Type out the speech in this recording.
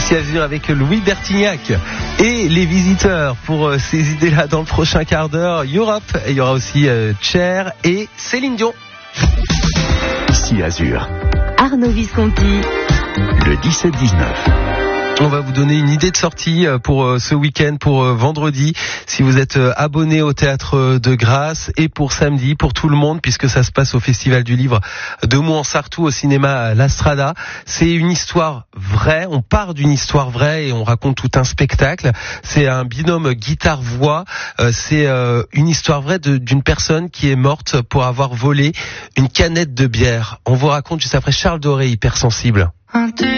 Ici Azur avec Louis Bertignac et les visiteurs pour ces idées-là dans le prochain quart d'heure. Europe, et il y aura aussi Cher et Céline Dion. Ici Azur. Arnaud Visconti. Le 17-19. On va vous donner une idée de sortie pour ce week-end, pour vendredi, si vous êtes abonné au Théâtre de Grasse, et pour samedi, pour tout le monde, puisque ça se passe au Festival du Livre de Mouans-Sartoux, au cinéma La Strada. C'est une histoire vraie, on part d'une histoire vraie et on raconte tout un spectacle. C'est un binôme guitare-voix, c'est une histoire vraie d'une personne qui est morte pour avoir volé une canette de bière. On vous raconte juste après Charles Doré, Hypersensible.